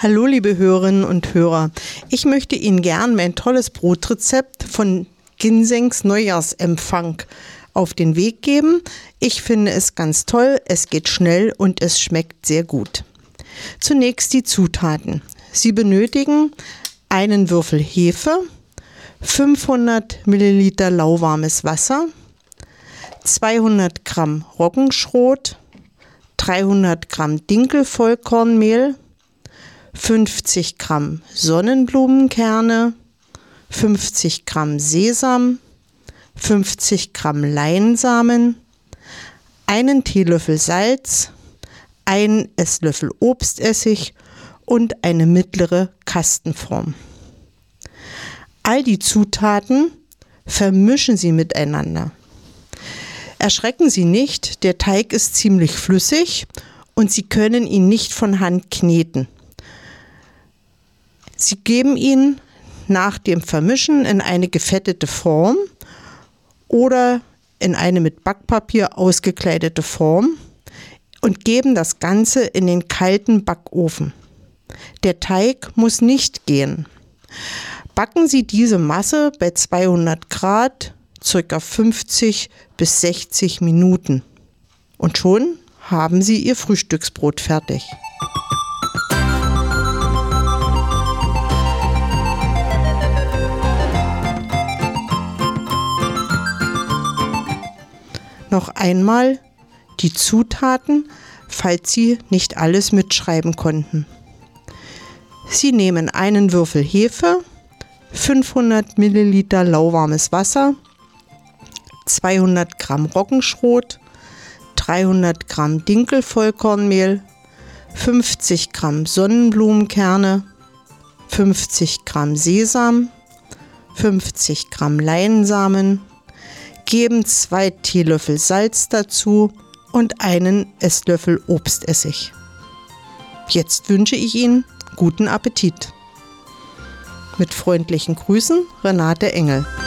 Hallo liebe Hörerinnen und Hörer, ich möchte Ihnen gern mein tolles Brotrezept von Ginsengs Neujahrsempfang auf den Weg geben. Ich finde es ganz toll, es geht schnell und es schmeckt sehr gut. Zunächst die Zutaten. Sie benötigen einen Würfel Hefe, 500 Milliliter lauwarmes Wasser, 200 Gramm Roggenschrot, 300 Gramm Dinkelvollkornmehl, 50 Gramm Sonnenblumenkerne, 50 Gramm Sesam, 50 Gramm Leinsamen, einen Teelöffel Salz, einen Esslöffel Obstessig und eine mittlere Kastenform. All die Zutaten vermischen Sie miteinander. Erschrecken Sie nicht, der Teig ist ziemlich flüssig und Sie können ihn nicht von Hand kneten. Sie geben ihn nach dem Vermischen in eine gefettete Form oder in eine mit Backpapier ausgekleidete Form und geben das Ganze in den kalten Backofen. Der Teig muss nicht gehen. Backen Sie diese Masse bei 200 Grad ca. 50 bis 60 Minuten. Und schon haben Sie Ihr Frühstücksbrot fertig. Noch einmal die Zutaten, falls Sie nicht alles mitschreiben konnten. Sie nehmen einen Würfel Hefe, 500 Milliliter lauwarmes Wasser, 200 Gramm Roggenschrot, 300 Gramm Dinkelvollkornmehl, 50 Gramm Sonnenblumenkerne, 50 Gramm Sesam, 50 Gramm Leinsamen, geben 2 Teelöffel Salz dazu und einen Esslöffel Obstessig. Jetzt wünsche ich Ihnen guten Appetit. Mit freundlichen Grüßen, Renate Engel.